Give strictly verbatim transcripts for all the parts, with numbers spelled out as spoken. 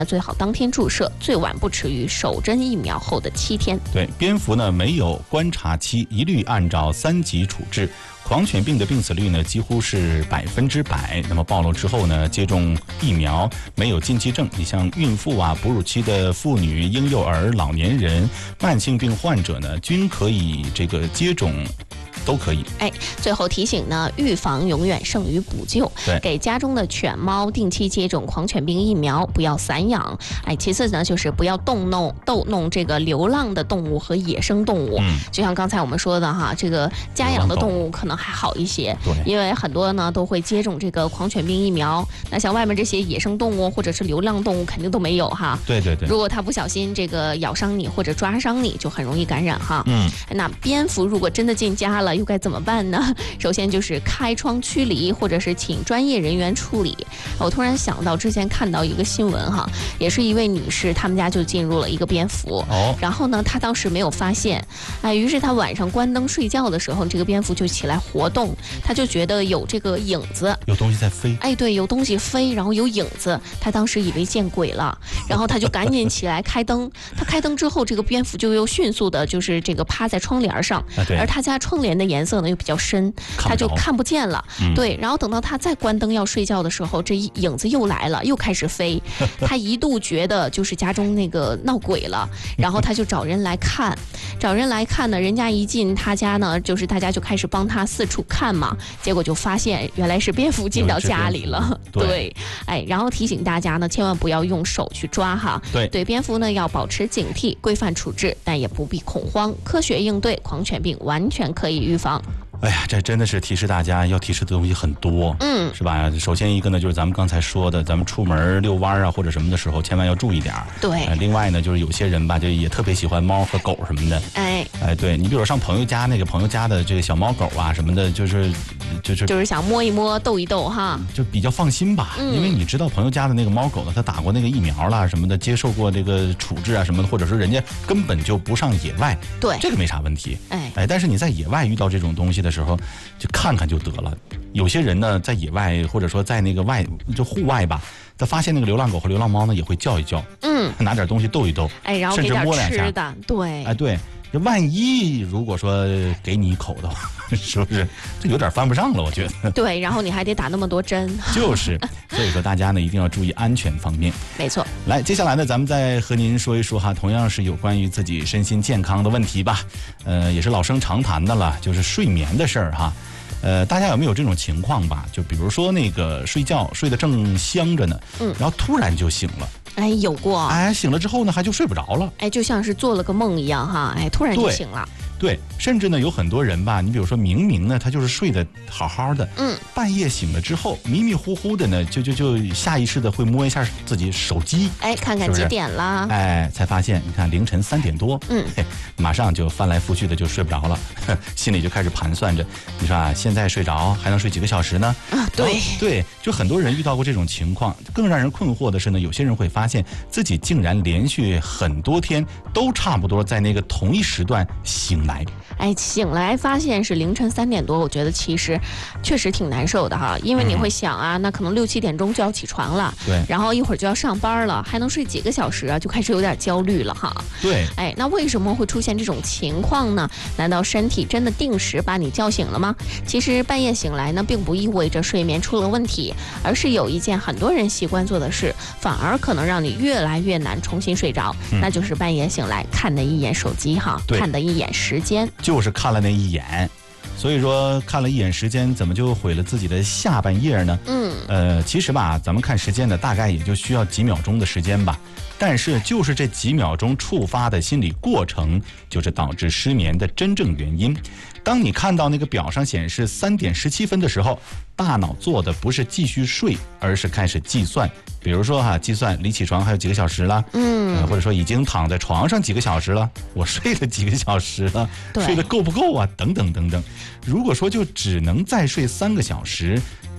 最好当天注射，最晚不迟于首针疫苗后的七天。 对，蝙蝠呢没有观察期，一律按照三级处置。狂犬病的病死率呢几乎是百分之百。那么暴露之后呢，接种疫苗没有禁忌症，你像孕妇啊、哺乳期的妇女、婴幼儿、老年人、慢性病患者呢，均可以这个接种。都可以。 哎，最后提醒呢，预防永远胜于补救。 对， 给家中的犬猫定期接种狂犬病疫苗，不要散养。哎，其次呢，就是不要动弄逗弄这个流浪的动物和野生动物。 嗯， 就像刚才我们说的哈，这个家养的动物可能还好一些， 对， 因为很多呢都会接种这个狂犬病疫苗。那像外面这些野生动物或者是流浪动物，肯定都没有哈。 对对对。 如果它不小心这个咬伤你或者抓伤你，就很容易感染哈。 嗯， 那蝙蝠如果真的进家了，又该怎么办呢？首先就是开窗驱离，或者是请专业人员处理。我突然想到之前看到一个新闻哈，也是一位女士，他们家就进入了一个蝙蝠， 哦， 然后呢，她当时没有发现，哎，于是她晚上关灯睡觉的时候，这个蝙蝠就起来活动，她就觉得有这个影子， 有东西在飞， 哎，对，有东西飞，然后有影子，她当时以为见鬼了，然后她就赶紧起来开灯，她开灯之后，这个蝙蝠就又迅速的就是这个趴在窗帘上， 啊、对， 而她家窗帘的颜色呢又比较深，她就看不见了， 嗯、 对，然后等到她再关灯要睡觉的时候，这影子又来了，又开始飞，她一度觉得就是家中那个闹鬼了，然后她就找人来看，找人来看呢，人家一进她家呢，就是大家就开始帮她四处看嘛，结果就发现原来是蝙蝠进到家里了， 对， 对，哎，然后提醒大家呢，千万不要用手去抓哈， 对， 对蝙蝠呢要保持警惕，规范处置，但也不必恐慌，科学应对，狂犬病完全可以预防。 哎呀，这真的是提示大家要提示的东西很多， 嗯， 是吧？首先一个呢，就是咱们刚才说的，咱们出门遛弯啊或者什么的时候，千万要注意点。 对、 呃。另外呢，就是有些人吧，就也特别喜欢猫和狗什么的。 哎哎，对你比如上朋友家那个朋友家的这个小猫狗啊什么的，就是就是就是想摸一摸逗一逗哈， 就比较放心吧。 嗯、 因为你知道朋友家的那个猫狗呢，它打过那个疫苗啦什么的，接受过这个处置啊什么的，或者说人家根本就不上野外， 对， 这个没啥问题。 哎哎，但是你在野外遇到这种东西的时候，就看看就得了。有些人呢，在野外或者说在那个外就户外吧，他发现那个流浪狗和流浪猫呢，也会叫一叫， 嗯， 拿点东西逗一逗， 哎，然后甚至摸两下， 吃的，对， 哎，对，万一如果说给你一口的话，是不是这有点犯不上了？我觉得。 对，然后你还得打那么多针， 就是，所以说大家呢一定要注意安全方面。 没错。 来，接下来呢，咱们再和您说一说哈，同样是有关于自己身心健康的问题吧，呃，也是老生常谈的了，就是睡眠的事儿哈。呃，大家有没有这种情况吧？就比如说那个睡觉睡得正香着呢，嗯，然后突然就醒了。 哎，有过。 哎，醒了之后呢，还就睡不着了。 哎，就像是做了个梦一样哈，哎，突然就醒了。 对，甚至呢，有很多人吧，你比如说明明呢，他就是睡得好好的， 嗯， 半夜醒了之后，迷迷糊糊的呢，就就就下意识的会摸一下自己手机， 哎，看看几点了， 哎，才发现，你看凌晨三点多， 嗯， 马上就翻来覆去的就睡不着了，心里就开始盘算着，你说啊，现在睡着还能睡几个小时呢？ 啊，对、 哦、对，就很多人遇到过这种情况。更让人困惑的是呢，有些人会发现自己竟然连续很多天都差不多在那个同一时段醒来。 哎，醒来发现是凌晨三点多，我觉得其实确实挺难受的哈，因为你会想啊，嗯、那可能六七点钟就要起床了， 对， 然后一会儿就要上班了，还能睡几个小时啊，就开始有点焦虑了哈。 对， 哎，那为什么会出现这种情况呢？难道身体真的定时把你叫醒了吗？其实半夜醒来呢，并不意味着睡眠出了问题，而是有一件很多人习惯做的事，反而可能让你越来越难重新睡着，嗯、那就是半夜醒来看的一眼手机哈，看的一眼时间。 就是看了那一眼，所以说看了一眼时间，怎么就毁了自己的下半夜呢？ 嗯， 呃，其实吧，咱们看时间呢，大概也就需要几秒钟的时间吧。但是就是这几秒钟触发的心理过程，就是导致失眠的真正原因。当你看到那个表上显示三点十七分的时候，大脑做的不是继续睡，而是开始计算。比如说哈，计算离起床还有几个小时了， 嗯、 呃，或者说已经躺在床上几个小时了，我睡了几个小时了，睡得够不够啊？等等等等。如果说就只能再睡三个小时，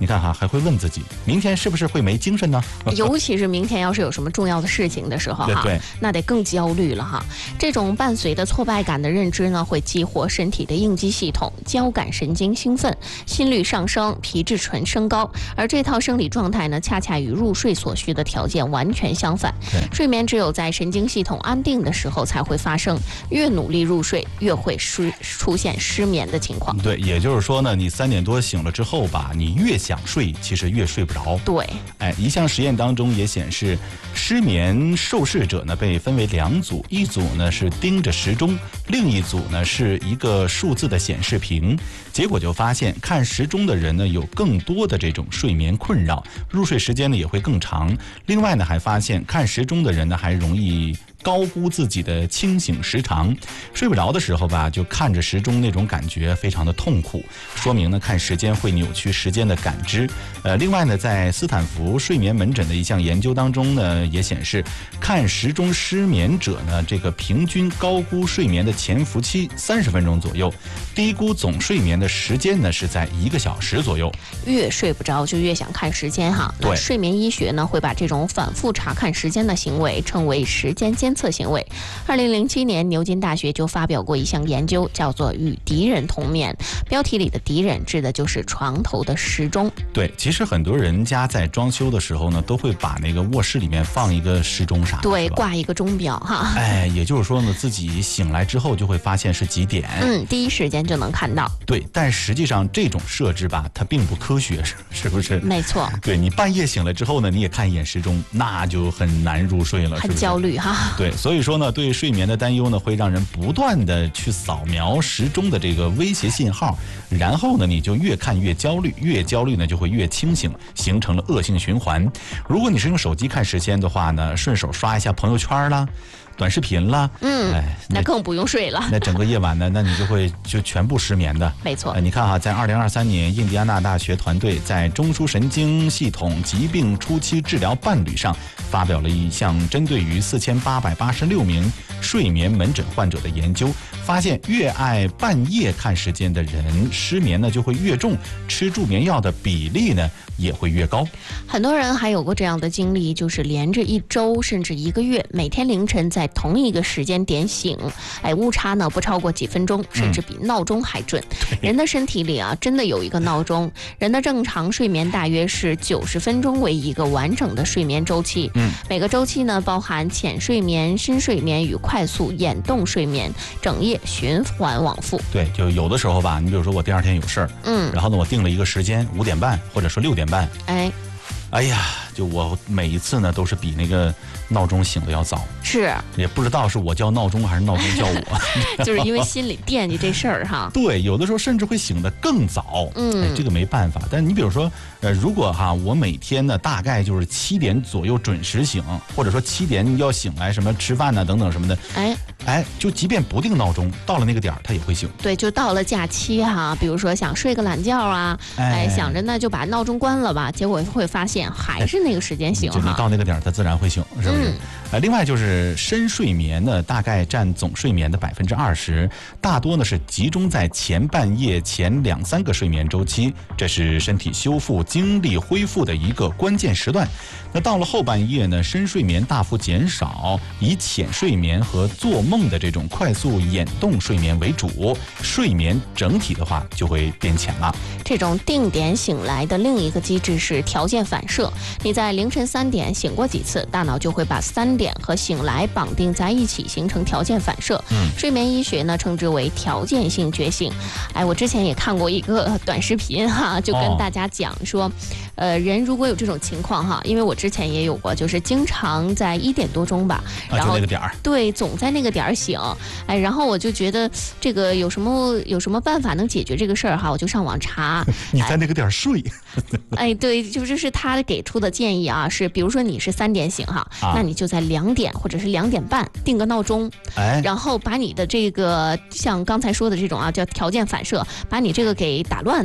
你看哈，还会问自己明天是不是会没精神呢？ 尤其是明天要是有什么重要的事情的时候哈， 对对， 那得更焦虑了哈。这种伴随的挫败感的认知呢，会激活身体的应激系统，交感神经兴奋，心率上升，皮质醇升高，而这套生理状态呢，恰恰与入睡所需的条件完全相反。睡眠只有在神经系统安定的时候才会发生，越努力入睡，越会失出现失眠的情况。 对，也就是说呢，你三点多醒了之后吧，你越想睡，其实越睡不着。 对， 哎，一项实验当中也显示，失眠受试者呢被分为两组，一组呢是盯着时钟，另一组呢是一个数字的显示屏。结果就发现，看时钟的人呢有更多的这种睡眠困扰，入睡时间呢也会更长。另外呢，还发现看时钟的人呢还容易高估自己的清醒时长，睡不着的时候吧，就看着时钟那种感觉非常的痛苦，说明呢看时间会扭曲时间的感知。呃，另外呢，在斯坦福睡眠门诊的一项研究当中呢，也显示看时钟失眠者呢，这个平均高估睡眠的潜伏期三十分钟左右，低估总睡眠的时间呢是在一个小时左右。 越睡不着就越想看时间哈。 对， 睡眠医学呢会把这种反复查看时间的行为称为时间监测行为。二零零七年，牛津大学就发表过一项研究，叫做“与敌人同眠”。标题里的敌人指的就是床头的时钟。 对，其实很多人家在装修的时候呢，都会把那个卧室里面放一个时钟啥的， 对，挂一个钟表哈。 哎，也就是说呢，自己醒来之后就会发现是几点， 嗯，第一时间就能看到。 对，但实际上这种设置吧，它并不科学，是不是？ 没错。 对，你半夜醒了之后呢，你也看一眼时钟，那就很难入睡了， 很焦虑哈。 对，所以说呢，对睡眠的担忧呢，会让人不断的去扫描时钟的这个威胁信号，然后呢，你就越看越焦虑，越焦虑呢就会越清醒，形成了恶性循环。如果你是用手机看时间的话呢，顺手刷一下朋友圈啦、短视频啦， 嗯，哎，那, 那更不用睡了。 那整个夜晚呢，那你就会就全部失眠的。 没错。 呃、你看哈，在二零二三年，印第安纳大学团队在中枢神经系统疾病初期治疗伴侣上发表了一项针对于四千八百八十六名睡眠门诊患者的研究，发现越爱半夜看时间的人，失眠呢就会越重，吃助眠药的比例呢也会越高。 很多人还有过这样的经历，就是连着一周甚至一个月，每天凌晨在同一个时间点醒，哎，误差呢不超过几分钟，甚至比闹钟还准。嗯、人的身体里啊，真的有一个闹钟。人的正常睡眠大约是九十分钟为一个完整的睡眠周期。嗯，每个周期呢包含浅睡眠、深睡眠与快速眼动睡眠，整夜循环往复。 对，就有的时候吧，你比如说我第二天有事儿，嗯，然后呢我定了一个时间五点半或者说六点半， 哎。 哎呀，就我每一次呢都是比那个闹钟醒的要早， 是也不知道是我叫闹钟还是闹钟叫我， 就是因为心里惦记这事儿哈。 对，有的时候甚至会醒得更早，嗯、哎，这个没办法。但是你比如说，呃，如果哈我每天呢大概就是七点左右准时醒，或者说七点要醒来什么吃饭呢等等什么的，哎哎，就即便不定闹钟，到了那个点儿它也会醒。 对，就到了假期哈，比如说想睡个懒觉啊，哎，哎想着呢就把闹钟关了吧，结果会发现。还是那个时间醒哈， 就你到那个点儿，它自然会醒，是不是？嗯、呃，另外就是深睡眠呢，大概占总睡眠的百分之二十，大多呢是集中在前半夜前两三个睡眠周期，这是身体修复、精力恢复的一个关键时段。那到了后半夜呢，深睡眠大幅减少，以浅睡眠和做梦的这种快速眼动睡眠为主，睡眠整体的话就会变浅了。 这种定点醒来的另一个机制是条件反射。你在凌晨三点醒过几次，大脑就会把三点和醒来绑定在一起，形成条件反射。嗯，睡眠医学呢称之为条件性觉醒。哎，我之前也看过一个短视频哈，就跟大家讲说，哦、呃，人如果有这种情况哈，因为我之前也有过，就是经常在一点多钟吧， 然后、啊、就那个点儿， 对，总在那个点儿醒。哎，然后我就觉得这个有什么有什么办法能解决这个事儿哈，我就上网查。 你在那个点儿睡。 哎，对，就这是他给出的建议啊，是比如说你是三点醒哈，啊、那你就在两点或者是两点半定个闹钟，哎，然后把你的这个像刚才说的这种啊叫条件反射，把你这个给打乱它。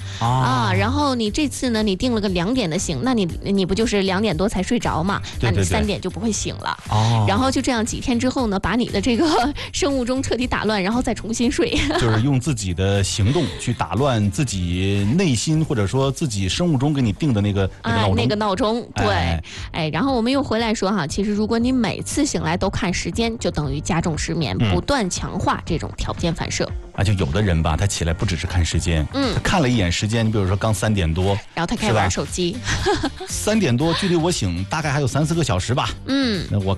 啊啊，然后你这次呢，你定了个两点的醒，那你你不就是两点多才睡着嘛？ 对对对， 那你三点就不会醒了。 哦， 然后就这样几天之后呢，把你的这个生物钟彻底打乱，然后再重新睡。 就是用自己的行动去打乱自己内心或者说自己生物钟给你定的那个那个闹钟。 哎，那个闹钟，对， 哎， 哎，然后我们又回来说哈，其实如果你每次醒来都看时间，就等于加重失眠， 嗯、 不断强化这种条件反射。 啊，就有的人吧，他起来不只是看时间， 嗯， 他看了一眼时间，你比如说刚三点多， 然后他开始玩手机， 三点多距离我醒大概还有三四个小时吧， 嗯， 那我